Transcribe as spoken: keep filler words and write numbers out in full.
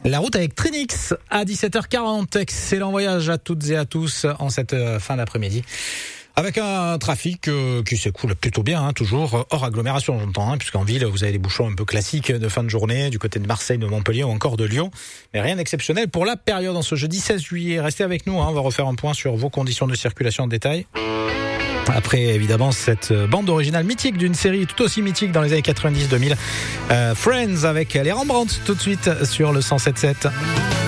La route avec Trinix à dix-sept heures quarante. Excellent voyage à toutes et à tous en cette fin d'après-midi. Avec un trafic euh, qui s'écoule plutôt bien, hein, toujours hors agglomération, j'entends, hein, puisqu'en ville, vous avez des bouchons un peu classiques de fin de journée, du côté de Marseille, de Montpellier ou encore de Lyon. Mais rien d'exceptionnel pour la période en ce jeudi seize juillet. Restez avec nous, hein, on va refaire un point sur vos conditions de circulation en détail. Après, évidemment, cette bande originale mythique d'une série tout aussi mythique dans les années quatre-vingt-dix deux mille. Euh, Friends avec les Rembrandt tout de suite sur le cent sept sept.